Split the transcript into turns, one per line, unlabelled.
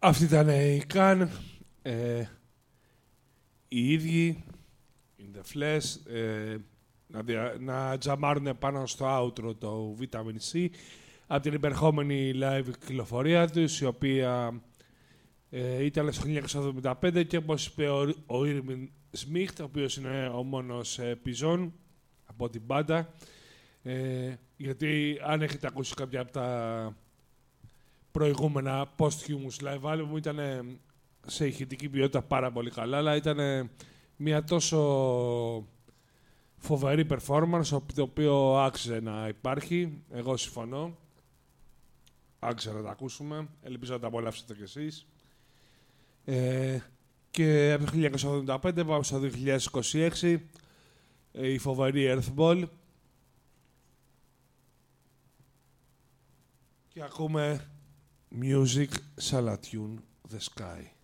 Αυτή ήταν η Can, οι ίδιοι, in the flesh, να τζαμάρουν πάνω στο outro το Vitamin C από την υπερχόμενη live κυκλοφορία τους, η οποία ήταν στο 1975 και όπως είπε ο Irving Smith, ο οποίος είναι ο μόνος πιζόν από την μπάντα, γιατί αν έχετε ακούσει κάποια από τα προηγούμενα posthumous live album ήταν σε ηχητική ποιότητα πάρα πολύ καλά, αλλά ήταν μια τόσο φοβερή performance, το οποίο άξιζε να υπάρχει. Εγώ συμφωνώ. Άξιζε να τα ακούσουμε. Ελπίζω να τα απολαύσετε κι εσείς. Και από το 1985 πάμε στο 2026, η φοβερή Earthball. Και ακούμε Music shall attune the sky.